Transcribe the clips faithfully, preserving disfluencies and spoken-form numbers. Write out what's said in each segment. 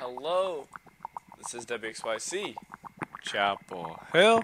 Hello, this is W X Y C, Chapel Hill.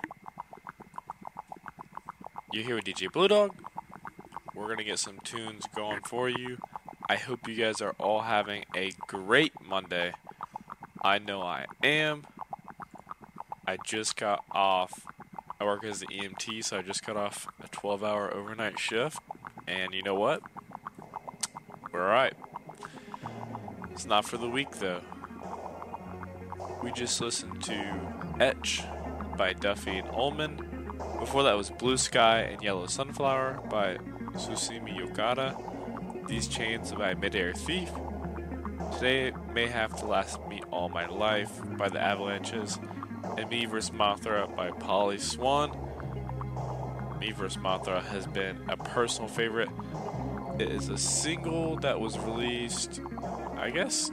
You're here with D J Blue Dog. We're going to get some tunes going for you. I hope you guys are all having a great Monday. I know I am. I just got off. I work as an E M T, so I just got off a twelve hour overnight shift. And you know what? We're alright. It's not for the weak, though. We just listened to Etch by Duffy and Ullman. Before that was Blue Sky and Yellow Sunflower by Susimi Yokata. These Chains by Midair Thief. Today May Have to Last Me All My Life by The Avalanches. And Me vs. Mothra by Polly Swan. Me vs. Mothra has been a personal favorite. It is a single that was released, I guess,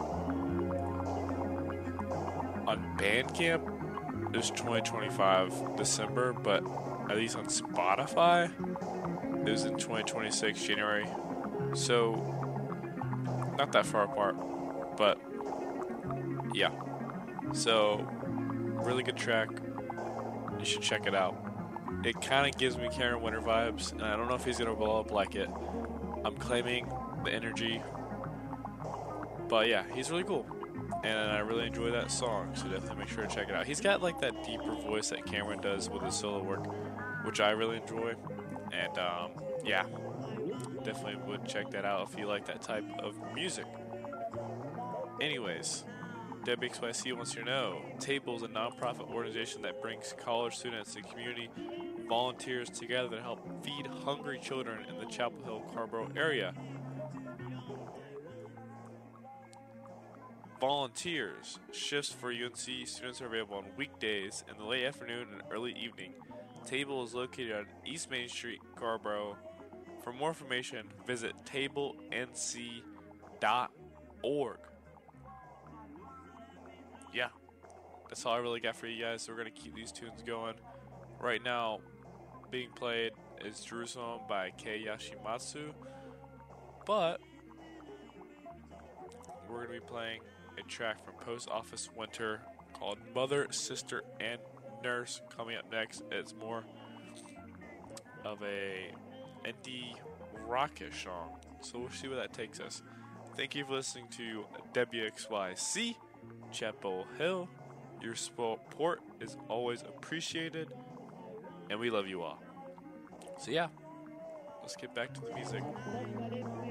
on Bandcamp. It was twenty twenty-five December, but at least on Spotify, it was in twenty twenty-six January. So, not that far apart, but yeah. So, really good track. You should check it out. It kind of gives me Karen Winter vibes, and I don't know if he's going to blow up like it. I'm claiming the energy, but yeah, he's really cool. And I really enjoy that song, so definitely make sure to check it out. He's got like that deeper voice that Cameron does with his solo work, which I really enjoy. And um, yeah, definitely would check that out if you like that type of music. Anyways, W X Y C wants you to know, Table is a nonprofit organization that brings college students and community volunteers together to help feed hungry children in the Chapel Hill, Carrboro area. Volunteers. Shifts for U N C students are available on weekdays in the late afternoon and early evening. Table is located on East Main Street, Carrboro. For more information, visit table n c dot org. Yeah, that's all I really got for you guys. So we're going to keep these tunes going. Right now, being played is Jerusalem by Kei Yashimatsu. But we're going to be playing a track from Post Office Winter called Mother, Sister, and Nurse coming up next. It's more of a indie rockish song, so we'll see where that takes us. Thank you for listening to W X Y C Chapel Hill. Your support is always appreciated, and we love you all. So yeah, let's get back to the music.